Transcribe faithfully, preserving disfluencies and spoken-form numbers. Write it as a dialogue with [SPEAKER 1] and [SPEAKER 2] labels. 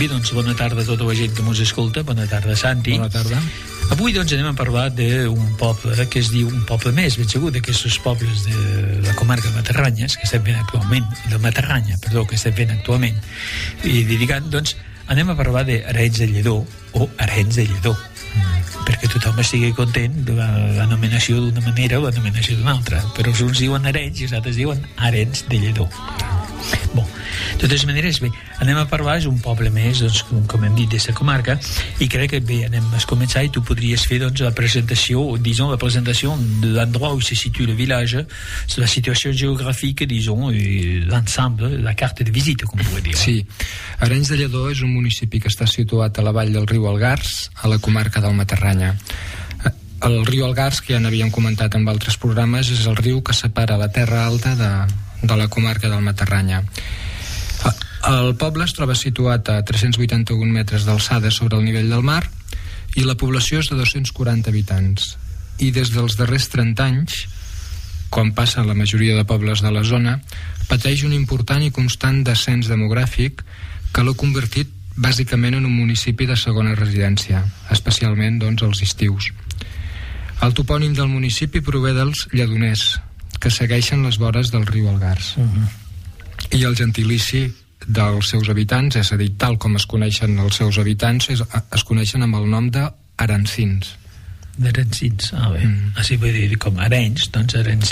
[SPEAKER 1] Bé, doncs, bona tarda a tota la gent que mos escolta. Bona tarda, Santi.
[SPEAKER 2] Bona tarda.
[SPEAKER 1] Avui, doncs, anem a parlar d'un poble que es diu un poble més, ben segur, d'aquests pobles de la comarca de Matarranyes, que estem fent actualment, de Matarranya, perdó, que estem fent actualment. I dedicant, doncs, anem a parlar d'Arenys de Lledó, o Arenys de Lledó, mm. perquè tothom estigui content de la nomenació d'una manera o la nomenació d'una altra. Però uns diuen Arenys i els altres diuen Arenys de Lledó. Bon, de totes maneres, bé, anem a parlar, és un poble més, doncs, com, com hem dit, d'aquesta comarca, i crec que, bé, anem a començar i tu podries fer, doncs, la presentació, disons, la presentació de l'endroit où se situe le village, la situació geogràfica, disons, l'ensemble, la carte de visita, com podria dir.
[SPEAKER 2] Sí, Arenys de Lledó és un municipi que està situat a la vall del riu Algars, a la comarca del Matarranya. El riu Algars, que ja n'havíem comentat en altres programes, és el riu que separa la Terra Alta de, de la comarca del Matarranya. El poble es troba situat a tres-cents vuitanta-un metres d'alçada sobre el nivell del mar i la població és de dos-cents quaranta habitants. I des dels darrers trenta anys, com passa en la majoria de pobles de la zona, pateix un important i constant descens demogràfic que l'ha convertit bàsicament en un municipi de segona residència, especialment, doncs, als estius. El topònim del municipi prové dels lledoners, que segueixen les vores del riu Algars. Uh-huh. I el gentilici dels seus habitants, és a dir, tal com es coneixen els seus habitants, es, es coneixen amb el nom d'arancins.
[SPEAKER 1] D'arancins, ah bé. Mm. Així vull dir, com Arenys, doncs Arenys